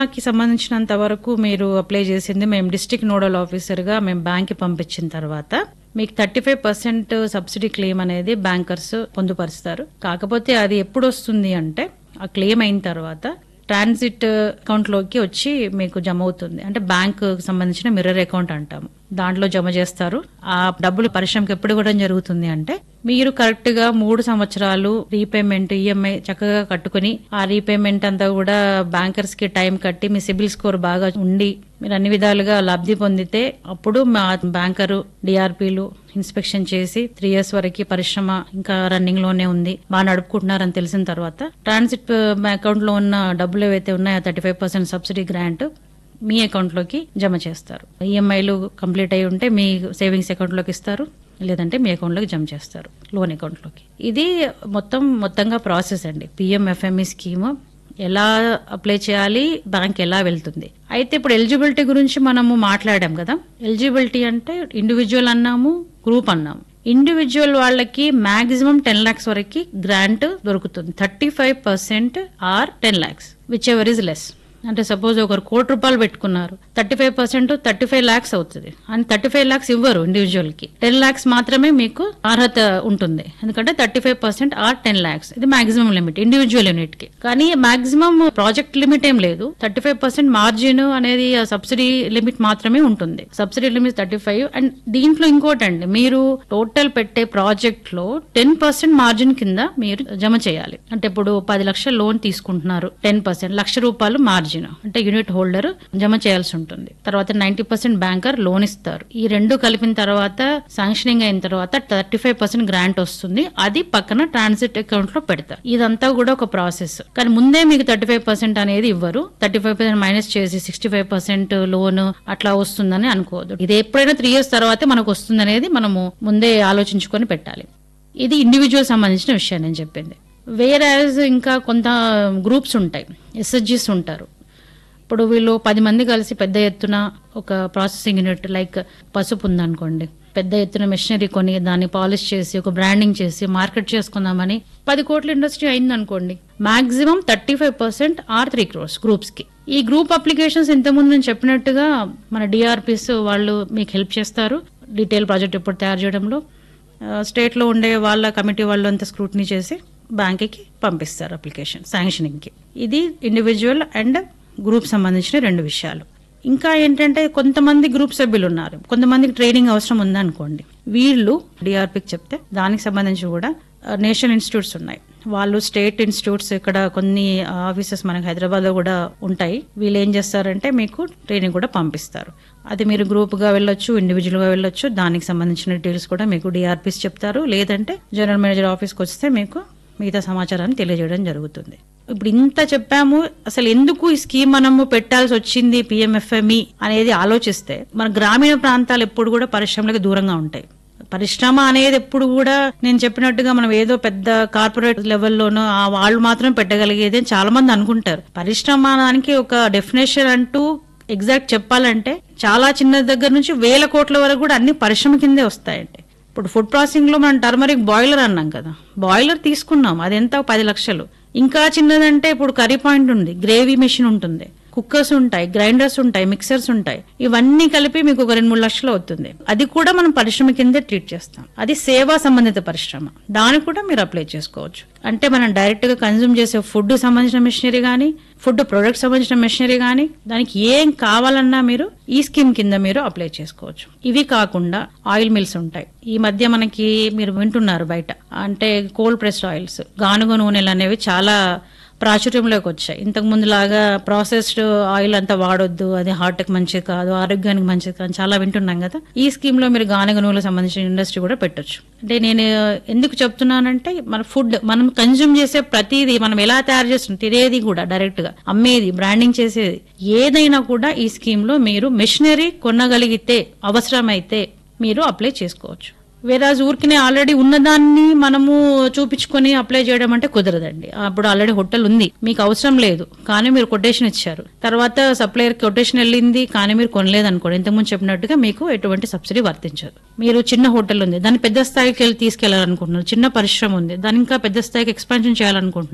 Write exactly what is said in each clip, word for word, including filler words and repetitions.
కి సంబంధించినంత వరకు మీరు అప్లై చేసింది మేము డిస్ట్రిక్ట్ నోడల్ ఆఫీసర్గా మేము బ్యాంక్కి పంపించిన తర్వాత మీకు thirty five percent subsidy claim అనేది బ్యాంకర్స్ పొందుపరుస్తారు. కాకపోతే అది ఎప్పుడు వస్తుంది అంటే ఆ క్లెయిమ్ అయిన తర్వాత ట్రాన్సిట్ అకౌంట్లోకి వచ్చి మీకు జమ అవుతుంది. అంటే బ్యాంకు సంబంధించిన మిర్రర్ అకౌంట్ అంటాము, దాంట్లో జమ చేస్తారు. ఆ డబ్బులు పరిశ్రమకి ఎప్పుడు ఇవ్వడం జరుగుతుంది అంటే మీరు కరెక్ట్ గా మూడు సంవత్సరాలు రీపేమెంట్ ఈఎంఐ చక్కగా కట్టుకుని ఆ రీపేమెంట్ అంతా కూడా బ్యాంకర్స్ కి టైం కట్టి మీ సిబిల్ స్కోర్ బాగా ఉండి మీరు అన్ని విధాలుగా లబ్ధి పొందితే అప్పుడు మా బ్యాంకరు డిఆర్పీలు ఇన్స్పెక్షన్ చేసి త్రీ ఇయర్స్ వరకు పరిశ్రమ ఇంకా రన్నింగ్ లోనే ఉంది, బాగా నడుపుకుంటున్నారని తెలిసిన తర్వాత ట్రాన్సిట్ అకౌంట్ లో ఉన్న డబ్బులు ఏవైతే ఉన్నాయో thirty five percent subsidy grant మీ అకౌంట్ లోకి జమ చేస్తారు. ఈఎంఐలు కంప్లీట్ అయి ఉంటే మీ సేవింగ్స్ అకౌంట్ లోకి ఇస్తారు, లేదంటే మీ అకౌంట్ లోకి జమ చేస్తారు, లోన్ అకౌంట్ లోకి. ఇది మొత్తం మొత్తంగా ప్రాసెస్ అండి. పిఎంఎఫ్ఎంఈ స్కీమ్ ఎలా అప్లై చేయాలి, బ్యాంక్ ఎలా వెళ్తుంది. అయితే ఇప్పుడు ఎలిజిబిలిటీ గురించి మనము మాట్లాడాం కదా. ఎలిజిబిలిటీ అంటే ఇండివిజువల్ అన్నాము, గ్రూప్ అన్నాము. ఇండివిజువల్ వాళ్ళకి మాక్సిమం టెన్ లాక్స్ వరకు గ్రాంట్ దొరుకుతుంది. Thirty five percent are ten lakhs which ever is less. అంటే సపోజ్ ఒకరు కోటి రూపాయలు పెట్టుకున్నారు, thirty five percent thirty five lakhs అవుతుంది. అండ్ థర్టీ ఫైవ్ లాక్స్ ఇవ్వరు ఇండివిజువల్ కి, టెన్ లాక్స్ మాత్రమే మీకు అర్హత ఉంటుంది. ఎందుకంటే thirty five percent are ten lakhs ఇది మాక్సిమం లిమిట్ ఇండివిజువల్ యూనిట్ కి. కానీ మాక్సిమం ప్రాజెక్ట్ లిమిట్ ఏం లేదు, థర్టీ ఫైవ్ పర్సెంట్ మార్జిన్ అనేది సబ్సిడీ లిమిట్ మాత్రమే ఉంటుంది. Subsidy limit thirty five. And దీంట్లో ఇంకోటండి, మీరు టోటల్ పెట్టే ప్రాజెక్ట్ లో టెన్ పర్సెంట్ మార్జిన్ కింద మీరు జమ చేయాలి. అంటే ఇప్పుడు పది లక్షల లోన్ తీసుకుంటున్నారు, టెన్ పర్సెంట్ లక్ష రూపాయలు మార్జిన్ అంటే యూనిట్ హోల్డర్ జమ చేయాల్సి ఉంటుంది. తర్వాత నైన్టీ పర్సెంట్ బ్యాంకర్ లోన్ ఇస్తారు. ఈ రెండు కలిపిన తర్వాత శాంక్షనింగ్ అయిన తర్వాత థర్టీ ఫైవ్ పర్సెంట్ గ్రాంట్ వస్తుంది. అది పక్కన ట్రాన్సిట్ అకౌంట్ లో పెడతారు. ఇదంతా కూడా ఒక ప్రాసెస్. కానీ ముందే మీకు థర్టీ ఫైవ్ పర్సెంట్ అనేది ఇవ్వరు. థర్టీ ఫైవ్ పర్సెంట్ మైనస్ చేసి సిక్స్టీ ఫైవ్ పర్సెంట్ లోన్ అట్లా వస్తుందని అనుకోవద్దు. ఇది ఎప్పుడైనా త్రీ ఇయర్స్ తర్వాతే మనకు వస్తుంది అనేది మనము ముందే ఆలోచించుకొని పెట్టాలి. ఇది ఇండివిజువల్ సంబంధించిన విషయం నేను చెప్పింది. వేరే ఇంకా కొంత గ్రూప్స్ ఉంటాయి, ఎస్హెచ్జీస్ ఉంటారు. ఇప్పుడు వీళ్ళు పది మంది కలిసి పెద్ద ఎత్తున ఒక ప్రాసెసింగ్ యూనిట్ లైక్ పసుపు ఉందనుకోండి, పెద్ద ఎత్తున మెషినరీ కొని దాన్ని పాలిష్ చేసి ఒక బ్రాండింగ్ చేసి మార్కెట్ చేసుకుందామని పది కోట్ల ఇండస్ట్రీ అయింది అనుకోండి, maximum thirty five percent are three crores groups కి. ఈ గ్రూప్ అప్లికేషన్స్ ఇంతకుముందు నేను చెప్పినట్టుగా మన డిఆర్పిస్ వాళ్ళు మీకు హెల్ప్ చేస్తారు డీటెయిల్ ప్రాజెక్ట్ ఇప్పుడు తయారు చేయడంలో. స్టేట్ లో ఉండే వాళ్ళ కమిటీ వాళ్ళు అంతా స్క్రూటినీ చేసి బ్యాంక్కి పంపిస్తారు అప్లికేషన్ శాంక్షనింగ్ కి. ఇది ఇండివిజువల్ అండ్ గ్రూప్ సంబంధించిన రెండు విషయాలు. ఇంకా ఏంటంటే కొంతమంది గ్రూప్ సభ్యులు ఉన్నారు, కొంతమందికి ట్రైనింగ్ అవసరం ఉందనుకోండి, వీళ్ళు డిఆర్పికి చెప్తే దానికి సంబంధించి కూడా నేషనల్ ఇన్స్టిట్యూట్స్ ఉన్నాయి. వాళ్ళు స్టేట్ ఇన్స్టిట్యూట్స్ ఇక్కడ కొన్ని ఆఫీసెస్ మనకి హైదరాబాద్ లో కూడా ఉంటాయి. వీళ్ళు ఏం చేస్తారంటే మీకు ట్రైనింగ్ కూడా పంపిస్తారు. అది మీరు గ్రూప్ గా వెళ్ళొచ్చు, ఇండివిజువల్ గా వెళ్ళొచ్చు. దానికి సంబంధించిన డీటెయిల్స్ కూడా మీకు డిఆర్పిస్ చెప్తారు. లేదంటే జనరల్ మేనేజర్ ఆఫీస్కి వస్తే మీకు మిగతా సమాచారాన్ని తెలియజేయడం జరుగుతుంది. ఇప్పుడు ఇంత చెప్పాము, అసలు ఎందుకు ఈ స్కీమ్ మనము పెట్టాల్సి వచ్చింది పిఎంఎఫ్ఎంఈ అనేది ఆలోచిస్తే మన గ్రామీణ ప్రాంతాలు ఎప్పుడు కూడా పరిశ్రమలకు దూరంగా ఉంటాయి. పరిశ్రమ అనేది ఎప్పుడు కూడా నేను చెప్పినట్టుగా మనం ఏదో పెద్ద కార్పొరేట్ లెవెల్లోనో ఆ వాళ్ళు మాత్రం పెట్టగలిగేది అని చాలా మంది అనుకుంటారు. పరిశ్రమ దానికి ఒక డెఫినేషన్ అంటూ ఎగ్జాక్ట్ చెప్పాలంటే చాలా చిన్న దగ్గర నుంచి వేల కోట్ల వరకు కూడా అన్ని పరిశ్రమ కిందే వస్తాయండి. ఇప్పుడు ఫుడ్ ప్రాసెసింగ్ లో మనం టర్మరిక్ బాయిలర్ అన్నాం కదా, బాయిలర్ తీసుకున్నాం, అది ఎంత పది లక్షలు. ఇంకా చిన్నదంటే ఇప్పుడు కర్రీ పాయింట్ ఉంది, గ్రేవీ మెషిన్ ఉంటుంది, కుక్కర్స్ ఉంటాయి, గ్రైండర్స్ ఉంటాయి, మిక్సర్స్ ఉంటాయి. ఇవన్నీ కలిపి మీకు ఒక రెండు మూడు లక్షలు అవుతుంది. అది కూడా మనం పరిశ్రమ కిందే ట్రీట్ చేస్తాం. అది సేవా సంబంధిత పరిశ్రమ, దానికి కూడా మీరు అప్లై చేసుకోవచ్చు. అంటే మనం డైరెక్ట్ గా కన్జ్యూమ్ చేసే ఫుడ్ సంబంధించిన మెషినరీ కానీ, ఫుడ్ ప్రొడక్ట్ సంబంధించిన మెషినరీ కానీ, దానికి ఏం కావాలన్నా మీరు ఈ స్కీమ్ కింద మీరు అప్లై చేసుకోవచ్చు. ఇవి కాకుండా ఆయిల్ మిల్స్ ఉంటాయి. ఈ మధ్య మనకి మీరు వింటున్నారు బయట, అంటే కోల్డ్ ప్రెస్డ్ ఆయిల్స్, గానుగ నూనెలు అనేవి చాలా ప్రాచుర్యంలోకి వచ్చాయి. ఇంతకు ముందు లాగా ప్రాసెస్డ్ ఆయిల్ అంతా వాడొద్దు, అది హార్ట్ కి మంచిది కాదు, ఆరోగ్యానికి మంచిది కాదు చాలా వింటున్నాం కదా. ఈ స్కీమ్ లో మీరు గానుగ నూనెలకు సంబంధించిన ఇండస్ట్రీ కూడా పెట్టొచ్చు. అంటే నేను ఎందుకు చెప్తున్నానంటే మన ఫుడ్ మనం కన్జ్యూమ్ చేసే ప్రతిదీ మనం ఎలా తయారు చేస్తున్నాం, తినేది కూడా డైరెక్ట్ గా అమ్మేది, బ్రాండింగ్ చేసేది ఏదైనా కూడా ఈ స్కీమ్ లో మీరు మెషినరీ కొనగలిగితే అవసరమైతే మీరు అప్లై చేసుకోవచ్చు. వేరాజ్ ఊరికినే ఆల్రెడీ ఉన్నదాన్ని మనము చూపించుకొని అప్లై చేయడం అంటే కుదరదండి. అప్పుడు ఆల్రెడీ హోటల్ ఉంది, మీకు అవసరం లేదు, కానీ మీరు కొటేషన్ ఇచ్చారు, తర్వాత సప్లయర్ కొటేషన్ వెళ్ళింది కానీ మీరు కొనలేదు అనుకోండి, ఇంతకుముందు చెప్పినట్టుగా మీకు ఎటువంటి సబ్సిడీ వర్తించదు. మీరు చిన్న హోటల్ ఉంది, దాన్ని పెద్ద స్థాయికి వెళ్ళి తీసుకెళ్లాలనుకుంటున్నారు, చిన్న పరిశ్రమ ఉంది, దాన్ని ఇంకా పెద్ద స్థాయికి ఎక్స్పాన్షన్ చేయాలనుకుంటున్నారు,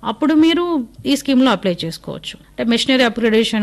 అప్పుడు మీరు ఈ స్కీమ్లో అప్లై చేసుకోవచ్చు. అంటే మెషినరీ అప్గ్రేడేషన్